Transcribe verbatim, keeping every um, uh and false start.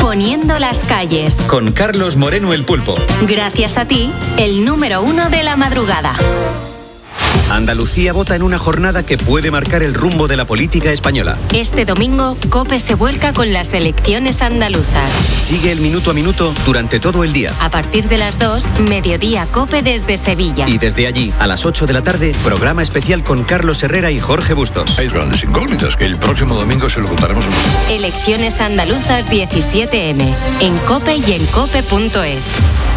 poniendo las calles. Con Carlos Moreno el Pulpo. Gracias a ti, el número uno de la madrugada. Andalucía vota en una jornada que puede marcar el rumbo de la política española. Este domingo, COPE se vuelca con las elecciones andaluzas. Sigue el minuto a minuto durante todo el día. A partir de las dos, Mediodía COPE desde Sevilla. Y desde allí, a las ocho de la tarde, programa especial con Carlos Herrera y Jorge Bustos. Hay grandes incógnitas. El próximo domingo se lo contaremos a nosotros. Elecciones andaluzas diecisiete eme. En COPE y en cope punto es.